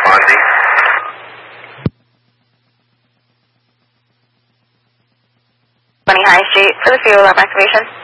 responding. High Street for the fuel alarm activation.